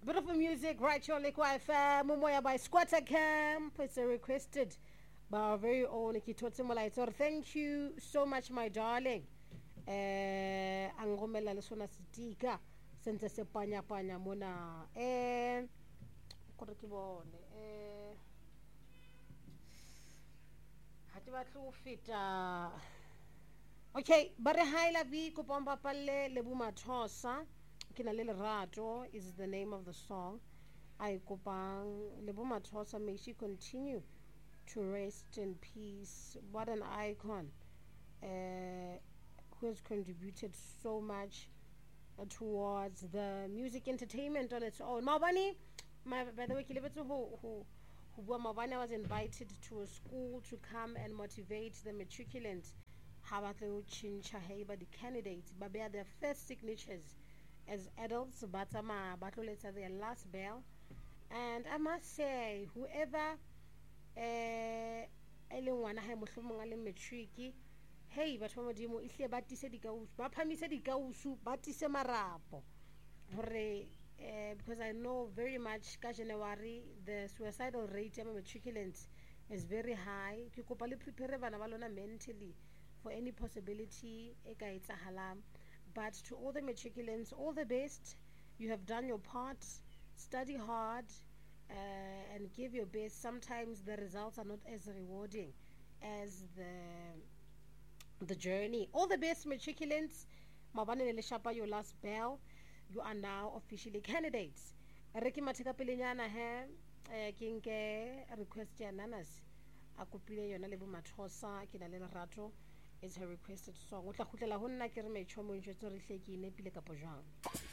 Beautiful music right here on Lekwa FM. Momoya by Squatter Camp. It's a requested by our very own Ikitotsi Molaitor. Thank you so much, my darling. Angomela lesona sitika sense se panya panya mona. Kore ke bone. Ha ke batle ho feta. Okay, bare hi la vi ko pomba palle le bumathosa. Kina le Lerato is the name of the song. I kopang Lebo Mathosa, may she continue to rest in peace. What an icon who has contributed so much towards the music entertainment on its own. Mabani, by the way, Mabani was invited to a school to come and motivate the matriculants. How about the candidates? But they are their first signatures as adults, but later their last bell. And I must say, whoever anyone I have matriki, hey, but from Dimo Isle Batise di Gaus, Bapamisa di Gausu, Batise Marapo. Because I know very much January the suicidal rate of matriculants is very high. Kikopali prepare mentally for any possibility. But to all the matriculants, all the best. You have done your part. Study hard and give your best. Sometimes the results are not as rewarding as the journey. All the best, matriculants. Mabane le shapa your last bell. You are now officially candidates. Reki matika pelenyana he kinke request ya nanas. Akupile yona Lebo Mathosa kina le Lerato. Is her requested song. O tla khutlela ho nna ke re me chomo ntse re hlekile pile ka pojang.